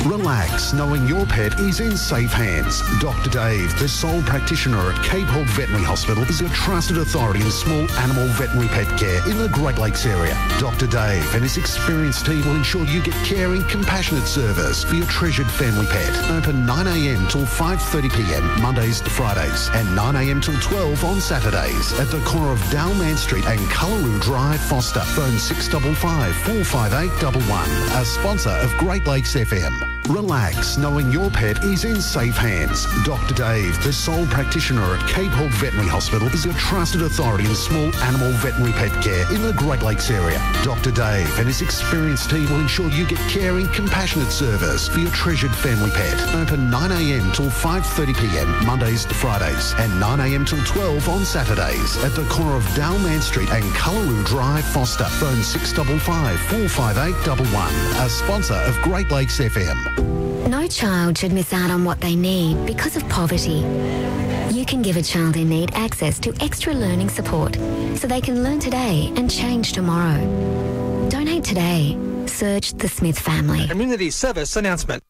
Relax knowing your pet is in safe hands. Dr. Dave, the sole practitioner at Cape Hog Veterinary Hospital, is a trusted authority in small animal veterinary pet care in the Great Lakes area. Dr. Dave and his experienced team will ensure you get caring, compassionate service for your treasured family pet. Open 9 a.m. till 5:30 p.m. Mondays to Fridays and 9 a.m. till 12 on Saturdays at the corner of Dowman Street and Cullaroo Drive, Foster. Phone 655 458 11. A sponsor of Great Lakes FM. Relax knowing your pet is in safe hands. Dr. Dave, the sole practitioner at Cape Hog Veterinary Hospital, is a trusted authority in small animal veterinary pet care in the Great Lakes area. Dr. Dave and his experienced team will ensure you get caring, compassionate service for your treasured family pet. Open 9 a.m. till 5:30 p.m. Mondays to Fridays and 9 a.m. till 12 on Saturdays at the corner of Dowman Street and Cullaroo Drive, Foster. Phone 655 458 11. A sponsor of Great Lakes FM. No child should miss out on what they need because of poverty. You can give a child in need access to extra learning support so they can learn today and change tomorrow. Donate today. Search the Smith family. Community service announcement.